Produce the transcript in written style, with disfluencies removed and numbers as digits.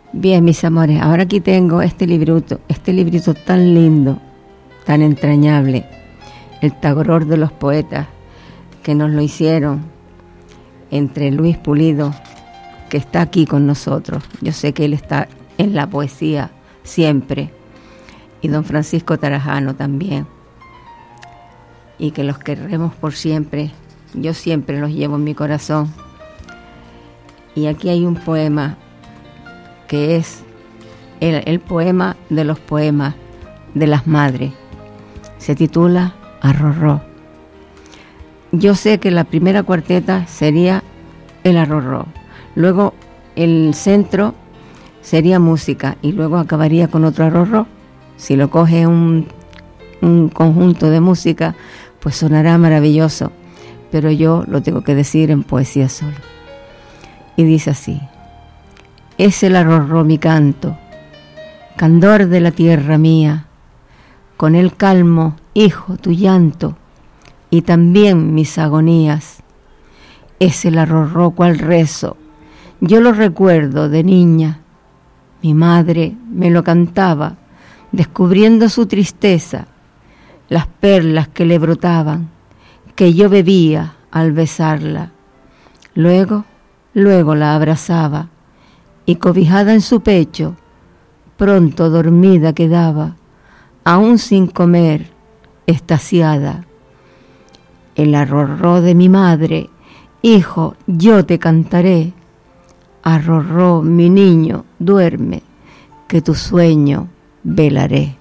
Bien, mis amores, ahora aquí tengo este librito tan lindo, tan entrañable, El Tagoror de los Poetas, que nos lo hicieron entre Luis Pulido, que está aquí con nosotros. Yo sé que él está en la poesía siempre, y don Francisco Tarajano también, y que los querremos por siempre. Yo siempre los llevo en mi corazón. Y aquí hay un poema que es el poema de los poemas de las madres. Se titula Arrorró. Yo sé que la primera cuarteta sería el arrorró, luego el centro sería música y luego acabaría con otro arrorró. Si lo coge un conjunto de música, pues sonará maravilloso, pero yo lo tengo que decir en poesía solo. Y dice así: es el arrorró mi canto, candor de la tierra mía, con él calmo, hijo, tu llanto, y también mis agonías. Es el arrorró cual rezo, yo lo recuerdo de niña. Mi madre me lo cantaba, descubriendo su tristeza, las perlas que le brotaban, que yo bebía al besarla. Luego la abrazaba, y cobijada en su pecho, pronto dormida quedaba, aún sin comer, extasiada. El arrorró de mi madre, hijo, yo te cantaré. Arrorró, mi niño, duerme, que tu sueño velaré.